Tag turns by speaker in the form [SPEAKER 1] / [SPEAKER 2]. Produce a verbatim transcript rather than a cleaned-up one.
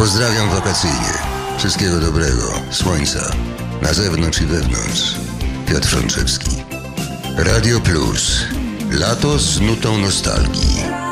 [SPEAKER 1] Pozdrawiam wakacyjnie. Wszystkiego dobrego, słońca, na zewnątrz i wewnątrz. Piotr Frączewski. Radio Plus. Lato z nutą nostalgii.